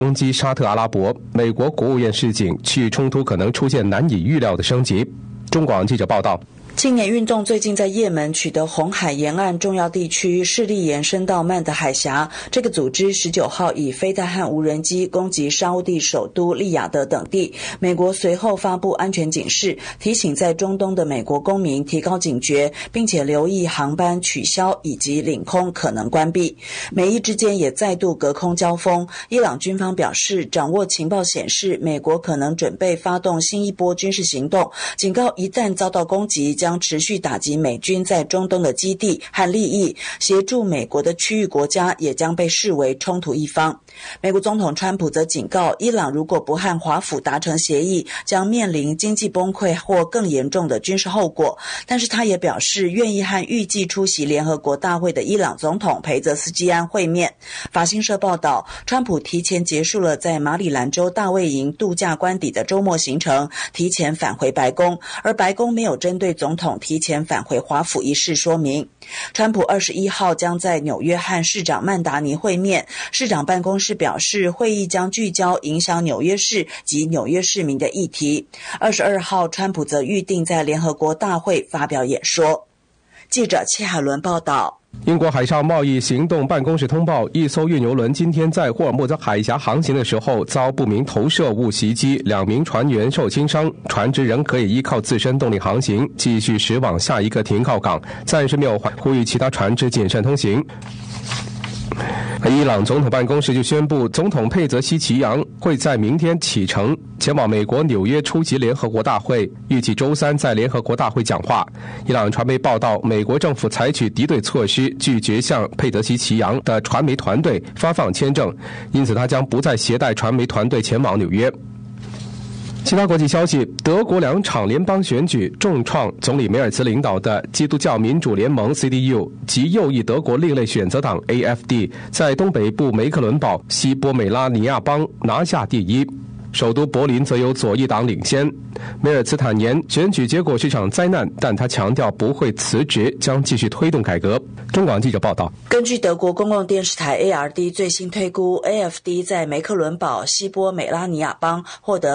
攻击沙特阿拉伯，美国国务院示警，区域冲突可能出现难以预料的升级。中广记者报道。 青年运动最近在也门取得红海沿岸重要地区，势力延伸到曼德海峡。这个组织19号以飞弹和无人机攻击沙烏地首都利雅得等地。美国随后发布安全警示，提醒在中东的美国公民提高警觉，并且留意航班取消以及领空可能关闭。美伊之间也再度隔空交锋。伊朗军方表示，掌握情报显示，美国可能准备发动新一波军事行动，警告一旦遭到攻击，将持续打击美军在中东的基地和利益，协助美国的区域国家也将被视为冲突一方。美国总统川普则警告，伊朗如果不和华府达成协议，将面临经济崩溃或更严重的军事后果。但是他也表示愿意和预计出席联合国大会的伊朗总统裴泽斯基安会面。法新社报道，川普提前结束了在马里兰州大卫营度假官邸的周末行程，提前返回白宫，而白宫没有针对总统提前返回华府一事说明。川普21号将在纽约和市长曼达尼会面，市长办公室表示会议将聚焦影响纽约市及纽约市民的议题。22号川普则预定在联合国大会发表演说。记者戚海伦报道。 英国海上贸易行动办公室通报，一艘运油轮今天在霍尔木兹海峡航行的时候遭不明投射物袭击，2名船员受轻伤，船只仍可以依靠自身动力航行，继续驶往下一个停靠港，暂时没有呼吁其他船只谨慎通行。伊朗总统办公室就宣布，总统佩泽西奇扬会在明天启程前往美国纽约出席联合国大会，预计周三在联合国大会讲话。伊朗传媒报道，美国政府采取敌对措施，拒绝向佩泽西奇扬的传媒团队发放签证，因此他将不再携带传媒团队前往纽约。其他国际消息，德国2场联邦选举重创总理梅尔茨领导的基督教民主联盟 CDU 及右翼德国另类选择党 AfD 在东北部梅克伦堡西波美拉尼亚邦拿下第一，首都柏林则由左翼党领先。梅尔茨坦言，选举结果是场灾难，但他强调不会辞职，将继续推动改革。中广记者报道。 根据德国公共电视台 ARD 最新推估， AfD 在梅克伦堡西波美拉尼亚邦获得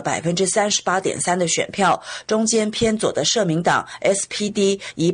38.3% 的选票，中间偏左的社民党 SPD 以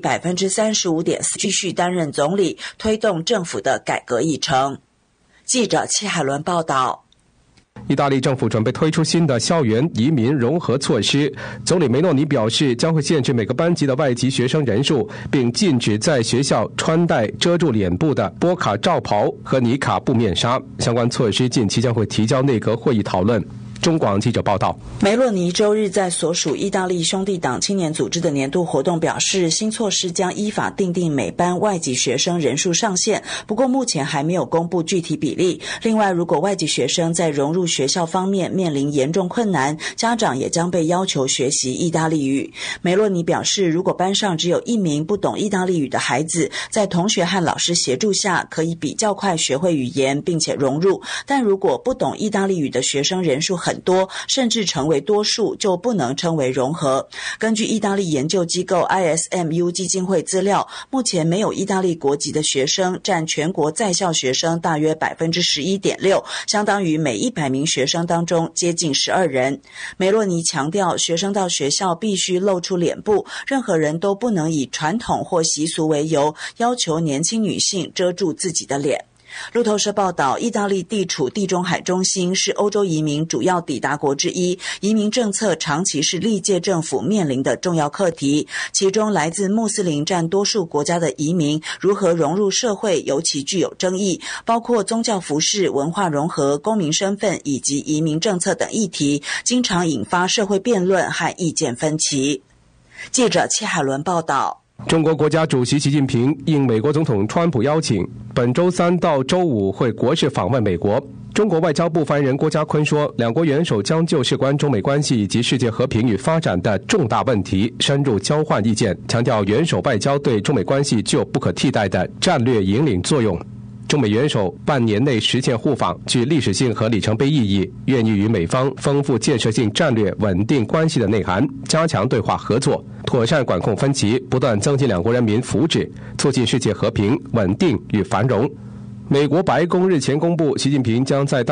35.4% 继续担任总理，推动政府的改革议程。记者戚海伦报道。 意大利政府准备推出新的校园移民融合措施，总理梅诺尼表示将会限制每个班级的外籍学生人数，并禁止在学校穿戴遮住脸部的波卡罩袍和尼卡布面纱。相关措施近期将会提交内阁会议讨论。中广记者报道， 梅洛尼周日在所属意大利兄弟党青年组织的年度活动表示，新措施将依法订定每班外籍学生人数上限，不过目前还没有公布具体比例。另外，如果外籍学生在融入学校方面面临严重困难，家长也将被要求学习意大利语。梅洛尼表示，如果班上只有1名不懂意大利语的孩子，在同学和老师协助下，可以比较快学会语言并且融入，但如果不懂意大利语的学生人数很多，甚至成为多数，就不能称为融合。根据意大利研究机构 ISMU 基金会资料，目前没有意大利国籍的学生占全国在校学生大约 11.6%， 相当于每100名学生当中接近12人。梅洛尼强调，学生到学校必须露出脸部，任何人都不能以传统或习俗为由，要求年轻女性遮住自己的脸。路透社报道，意大利地处地中海中心，是欧洲移民主要抵达国之一，移民政策长期是历届政府面临的重要课题，其中来自穆斯林占多数国家的移民如何融入社会尤其具有争议，包括宗教服饰、文化融合、公民身份以及移民政策等议题，经常引发社会辩论和意见分歧。记者戚海伦报道。 中国国家主席习近平应美国总统川普邀请，本周3到周5会国事访问美国。中国外交部发言人郭家坤说，两国元首将就事关中美关系以及世界和平与发展的重大问题深入交换意见，强调元首外交对中美关系具有不可替代的战略引领作用。中美元首半年内实现互访，具历史性和里程碑意义，愿意与美方丰富建设性战略稳定关系的内涵，加强对话合作，妥善管控分歧，不断增进两国人民福祉，促进世界和平、稳定与繁荣。美国白宫日前公布，习近平将在